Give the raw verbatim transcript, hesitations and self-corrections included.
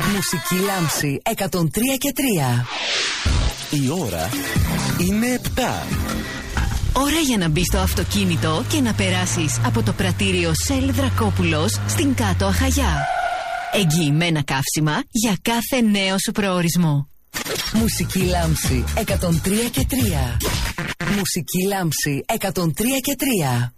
Μουσική Λάμψη εκατόν τρία και τρία. Η ώρα είναι επτά. Ώρα για να μπεις στο αυτοκίνητο και να περάσεις από το πρατήριο Shell Δρακόπουλος στην Κάτω Αχαγιά. Εγγυημένα καύσιμα για κάθε νέο σου προορισμό. Μουσική Λάμψη εκατόν τρία και τρία. Μουσική Λάμψη εκατόν τρία και τρία.